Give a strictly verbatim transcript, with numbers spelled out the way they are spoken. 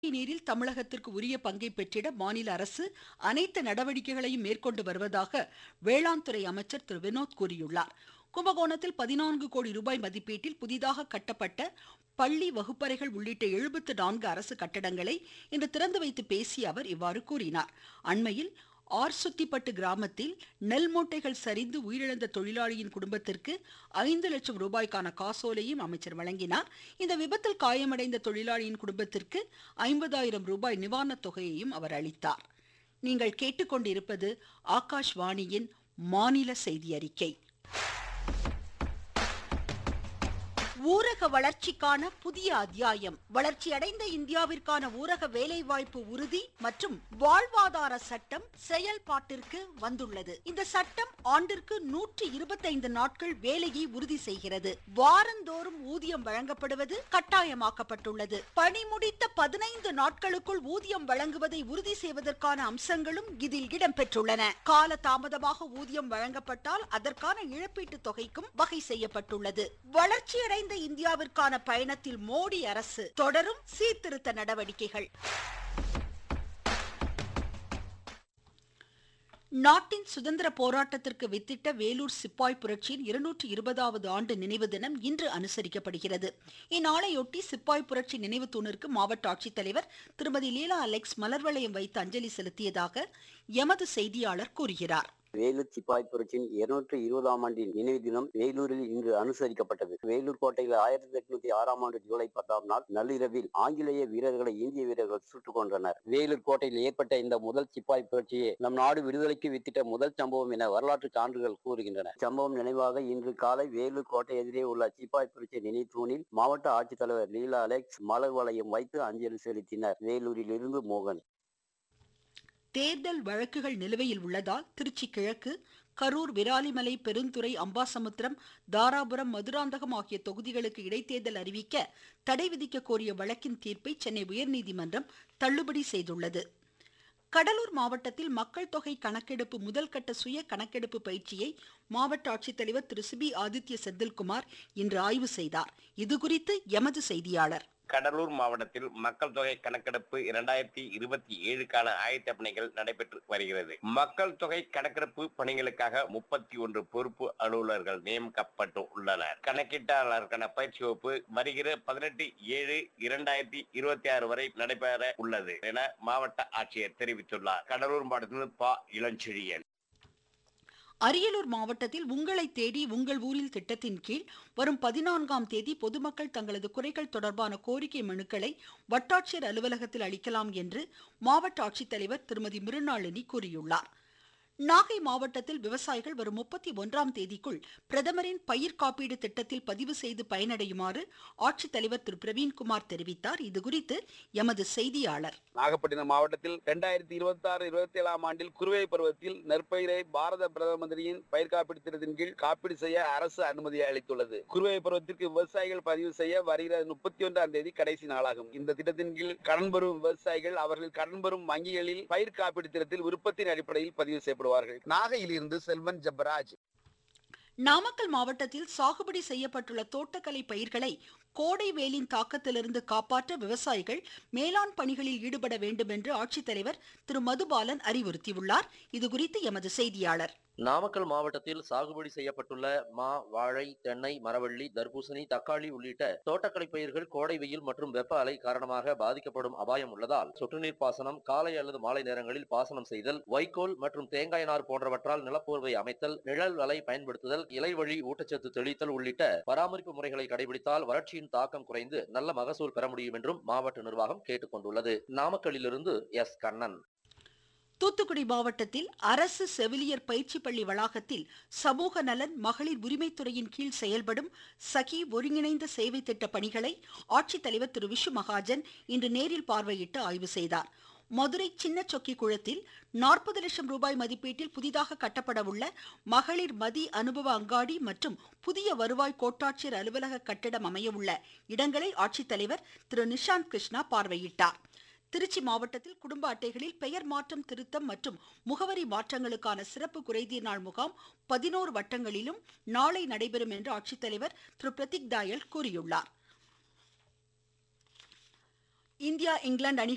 நீரில் தமிழகத்திற்கு உரிய பங்கை பெற்றிட மாநில அரசு அனைத்து நடவடிக்கைகளையும் மேற்கொண்டு வருவதாக வேளாண் துறை அமைச்சர் திரு வினோத் கூறியுள்ளார். கும்பகோணத்தில் பதினான்கு கோடி ரூபாய் மதிப்பீட்டில் புதிதாக கட்டப்பட்ட பள்ளி வகுப்பறைகள் உள்ளிட்ட எழுபத்து நான்கு அரசு கட்டடங்களை இன்று திறந்து வைத்து பேசிய அவர் இவ்வாறு கூறினார். அண்மையில் ஆர்சுத்திப்பட்டு கிராமத்தில் நெல் மூட்டைகள் சரிந்து உயிரிழந்த தொழிலாளியின் குடும்பத்திற்கு ஐந்து லட்சம் ரூபாய்க்கான காசோலையும் அமைச்சர் வழங்கினார். இந்த விபத்தில் காயமடைந்த தொழிலாளியின் குடும்பத்திற்கு ஐம்பதாயிரம் ரூபாய் நிவாரணத் தொகையையும் அவர் அளித்தார். நீங்கள் கேட்டுக்கொண்டிருப்பது ஆகாஷ்வாணியின் மாநில செய்தி அறிக்கை. ஊரக வளர்ச்சிக்கான புதிய அத்தியாயம். வளர்ச்சியடைந்த இந்தியாவிற்கான ஊரக வேலைவாய்ப்பு உறுதி மற்றும் வாழ்வாதார சட்டம் செயல்பாட்டிற்கு வந்துள்ளது. இந்த சட்டம் ஆண்டிற்கு நூற்றி இருபத்தைந்து நாட்கள் வேலையை உறுதி செய்கிறது. வாரந்தோறும் ஊதியம் வழங்கப்படுவது கட்டாயமாக்கப்பட்டுள்ளது. பணி முடித்த பதினைந்து நாட்களுக்குள் ஊதியம் வழங்குவதை உறுதி செய்வதற்கான அம்சங்களும் இதில் இடம்பெற்றுள்ளன. கால தாமதமாக ஊதியம் வழங்கப்பட்டால் அதற்கான இழப்பீட்டு தொகைக்கும் வகை செய்யப்பட்டுள்ளது. வளர்ச்சியடைந்த இந்தியாவிற்கான பயணத்தில் மோடி அரசு தொடரும் சீர்திருத்த நடவடிக்கைகள். நாட்டின் சுதந்திர போராட்டத்திற்கு வித்திட்ட வேலூர் சிப்பாய் புரட்சியின் இருநூற்று இருபதாவது ஆண்டு நினைவு தினம் இன்று அனுசரிக்கப்படுகிறது. இந்நாளையொட்டி சிப்பாய் புரட்சி நினைவு தூணிற்கு மாவட்ட ஆட்சித்தலைவர் திருமதி லீலா அலெக்ஸ் மலர்வளையம் வைத்து அஞ்சலி செலுத்தியதாக எமது செய்தியாளர் கூறுகிறார். வேலூர் சிப்பாய் புரட்சியின் இருநூற்று இருபதாம் ஆண்டின் நினைவு தினம் வேலூரில் இன்று அனுசரிக்கப்பட்டது. வேலூர் கோட்டையில் ஆயிரத்தி எட்நூத்தி ஆறாம் ஆண்டு ஜூலை பத்தாம் நாள் நள்ளிரவில் ஆங்கிலேய வீரர்களை இந்திய வீரர்கள் சுட்டுக் கொன்றனர். வேலூர் கோட்டையில் ஏற்பட்ட இந்த முதல் சிப்பாய் புரட்சியே நம் நாடு விடுதலைக்கு வித்திட்ட முதல் சம்பவம் என வரலாற்று சான்றுகள் கூறுகின்றன. சம்பவம் நினைவாக இன்று காலை வேலூர் கோட்டை எதிரே உள்ள சிப்பாய் புரட்சி நினைவு தூணில் மாவட்ட ஆட்சித்தலைவர் லீலா அலெக்ஸ் மலர் வளையம் வைத்து அஞ்சலி செலுத்தினர். வேலூரில் இருந்து மோகன். தேர்தல் வழக்குகள் நிலுவையில் உள்ளதால் திருச்சி கிழக்கு, கரூர், விராலிமலை, பெருந்துறை, அம்பாசமுத்திரம், தாராபுரம், மதுராந்தகம் ஆகிய தொகுதிகளுக்கு இடைத்தேர்தல் அறிவிக்க தடை விதிக்க கோரிய வழக்கின் தீர்ப்பை சென்னை உயர்நீதிமன்றம் தள்ளுபடி செய்துள்ளது. கடலூர் மாவட்டத்தில் மக்கள் தொகை கணக்கெடுப்பு முதல் கட்ட சுய கணக்கெடுப்பு பயிற்சியை மாவட்ட ஆட்சித்தலைவர் திரு சிபி ஆதித்ய செந்தில்குமார் இன்று ஆய்வு செய்தார். இதுகுறித்து எமது செய்தியாளர். கடலூர் மாவட்டத்தில் மக்கள் தொகை கணக்கெடுப்பு இரண்டாயிரத்தி இருபத்தி ஏழுக்கான ஆயத்த பணிகள் நடைபெற்று வருகிறது. மக்கள் தொகை கணக்கெடுப்பு பணிகளுக்காக முப்பத்தி ஒன்று பொறுப்பு அலுவலர்கள் நியமிக்கப்பட்டு உள்ளனர். கணக்கீட்டாளருக்கான பயிற்சி வகுப்பு வருகிற பதினெட்டு ஏழு இரண்டாயிரத்தி இருபத்தி ஆறு வரை நடைபெற உள்ளது என மாவட்ட ஆட்சியர் தெரிவித்துள்ளார். கடலூர் மாவட்டத்தில் பா இளஞ்செழியன். அரியலூர் மாவட்டத்தில் உங்களை தேடி உங்கள் ஊரில் திட்டத்தின் கீழ் வரும் பதினான்காம் தேதி பொதுமக்கள் தங்களது குறைகள் தொடர்பான கோரிக்கை மனுக்களை வட்டாட்சியர் அலுவலகத்தில் அளிக்கலாம் என்று மாவட்ட ஆட்சித்தலைவர் திருமதி மிருணாளினி கூறியுள்ளார். நாகை மாவட்டத்தில் விவசாயிகள் வரும் முப்பத்தி ஒன்றாம் தேதிக்குள் பிரதமரின் பயிர் காப்பீடு திட்டத்தில் பதிவு செய்து பயனடையுமாறு ஆட்சித்தலைவர் திரு பிரவீன்குமார் தெரிவித்தார். இதுகுறித்து எமது செய்தியாளர். நாகப்பட்டினம் மாவட்டத்தில் இரண்டாயிரத்தி இருபத்தி ஆறு இருபத்தி ஏழாம் ஆண்டில் குறுவை பருவத்தில் நெற்பயிரை பாரத பிரதமரின் பயிர் காப்பீடு திட்டத்தின் கீழ் காப்பீடு செய்ய அரசு அனுமதி அளித்துள்ளது. குறுவை பருவத்திற்கு விவசாயிகள் பதிவு செய்ய வருகிற முப்பத்தி ஒன்றாம் தேதி கடைசி நாளாகும். இந்த திட்டத்தின் கீழ் கடன் பெறும் விவசாயிகள் அவர்கள் கடன் பெறும் வங்கிகளில் பயிர் காப்பீடு திட்டத்தில் விருப்பத்தின் அடிப்படையில் பதிவு செய்யப்படுவார்கள். நாகையில் இருந்து செல்வன் ஜபராஜ். நாமக்கல் மாவட்டத்தில் சாகுபடி செய்யப்பட்டுள்ள தோட்டக்கலை பயிர்களை கோடை வெயிலின் தாக்கத்திலிருந்து காப்பாற்ற விவசாயிகள் மேலாண் பணிகளில் ஈடுபட வேண்டும் என்று ஆட்சித்தலைவர் திரு மதுபாலன் அறிவுறுத்தியுள்ளார். இதுகுறித்து எமது செய்தியாளர். நாமக்கல் மாவட்டத்தில் சாகுபடி செய்யப்பட்டுள்ள மா, வாழை, தென்னை, மரவள்ளி, தர்பூசணி, தக்காளி உள்ளிட்ட தோட்டக்கலை பயிர்கள் கோடை வெயில் மற்றும் வெப்ப அலை காரணமாக பாதிக்கப்படும் அபாயம் உள்ளதால் சொட்டுநீர் பாசனம், காலை அல்லது மாலை நேரங்களில் பாசனம் செய்தல், வைக்கோல் மற்றும் தேங்காய் நார் போன்றவற்றால் நிலப்போர்வை அமைத்தல், நிழல் வலை பயன்படுத்துதல், இலை வழி ஊட்டச்சத்து தெளித்தல் உள்ளிட்ட பராமரிப்பு முறைகளை கடைபிடித்தால் வறட்சியின் தாக்கம் குறைந்து நல்ல மகசூல் பெற முடியும் என்றும் மாவட்ட நிர்வாகம் கேட்டுக் கொண்டுள்ளது. நாமக்கல்லிலிருந்து எஸ் கண்ணன். தூத்துக்குடி மாவட்டத்தில் அரசு செவிலியர் பயிற்சி பள்ளி வளாகத்தில் சமூக நலன், மகளிர் உரிமைத்துறையின் கீழ் செயல்படும் சகி ஒருங்கிணைந்த சேவை திட்ட பணிகளை ஆட்சித்தலைவர் திரு விஷு மகாஜன் இன்று நேரில் பார்வையிட்டு ஆய்வு செய்தார். மதுரை சின்ன சொக்கி குளத்தில் நாற்பது லட்சம் ரூபாய் மதிப்பீட்டில் புதிதாக கட்டப்பட உள்ள மகளிர் மதி அனுபவ அங்காடி மற்றும் புதிய வருவாய் கோட்டாட்சியர் அலுவலக கட்டிடம் அமைய உள்ள இடங்களை ஆட்சித்தலைவர் திரு நிஷாந்த் கிருஷ்ணா பார்வையிட்டார். திருச்சி மாவட்டத்தில் குடும்ப அட்டைகளில் பெயர் மாற்றம், திருத்தம் மற்றும் முகவரி மாற்றங்களுக்கான சிறப்பு குறைதீர் நாள் முகாம் பதினோரு வட்டங்களிலும் நாளை நடைபெறும் என்று ஆட்சித்தலைவர் திரு பிரதீக் தாயல் கூறியுள்ளார். இந்தியா இங்கிலாந்து அணி